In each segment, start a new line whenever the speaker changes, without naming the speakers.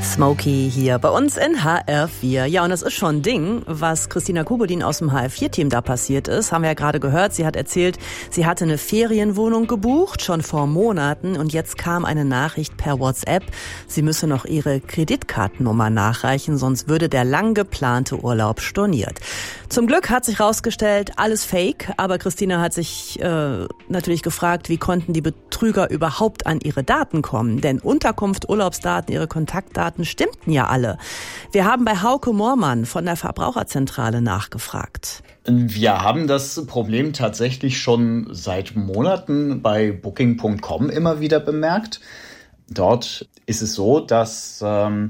Smokey hier bei uns in HR4. Ja, und das ist schon ein Ding, was Christina Kubelin aus dem HR4-Team da passiert ist. Haben wir ja gerade gehört. Sie hat erzählt, sie hatte eine Ferienwohnung gebucht, schon vor Monaten. Und jetzt kam eine Nachricht per WhatsApp. Sie müsse noch ihre Kreditkartennummer nachreichen, sonst würde der lang geplante Urlaub storniert. Zum Glück hat sich rausgestellt, alles Fake. Aber Christina hat sich natürlich gefragt, wie konnten die Betrüger überhaupt an ihre Daten kommen? Denn Unterkunft, Urlaubsdaten, ihre Kontaktdaten stimmten ja alle. Wir haben bei Hauke Moormann von der Verbraucherzentrale nachgefragt.
Wir haben das Problem tatsächlich schon seit Monaten bei Booking.com immer wieder bemerkt. Dort ist es so, dass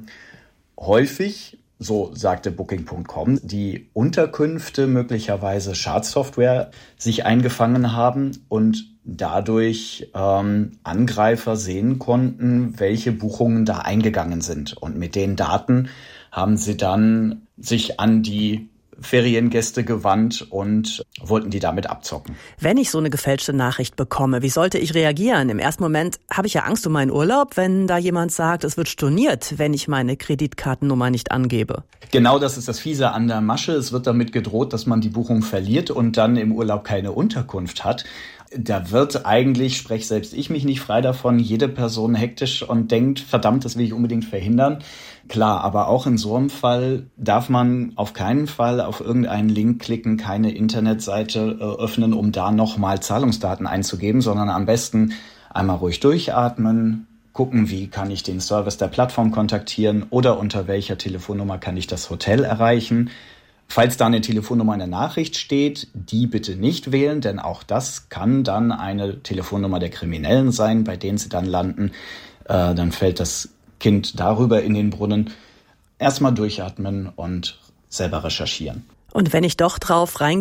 häufig, so sagte Booking.com, die Unterkünfte möglicherweise Schadsoftware sich eingefangen haben und dadurch Angreifer sehen konnten, welche Buchungen da eingegangen sind. Und mit den Daten haben sie dann sich an die Feriengäste gewandt und wollten die damit abzocken.
Wenn ich so eine gefälschte Nachricht bekomme, wie sollte ich reagieren? Im ersten Moment habe ich ja Angst um meinen Urlaub, wenn da jemand sagt, es wird storniert, wenn ich meine Kreditkartennummer nicht angebe.
Genau, das ist das Fiese an der Masche. Es wird damit gedroht, dass man die Buchung verliert und dann im Urlaub keine Unterkunft hat. Da wird eigentlich, sprech selbst ich mich nicht frei davon, jede Person hektisch und denkt, verdammt, das will ich unbedingt verhindern. Klar, aber auch in so einem Fall darf man auf keinen Fall auf irgendeinen Link klicken, keine Internetseite öffnen, um da nochmal Zahlungsdaten einzugeben, sondern am besten einmal ruhig durchatmen, gucken, wie kann ich den Service der Plattform kontaktieren oder unter welcher Telefonnummer kann ich das Hotel erreichen. Falls da eine Telefonnummer in der Nachricht steht, die bitte nicht wählen, denn auch das kann dann eine Telefonnummer der Kriminellen sein, bei denen sie dann landen. Dann fällt das Kind darüber in den Brunnen. Erstmal durchatmen und selber recherchieren.
Und wenn ich doch drauf rein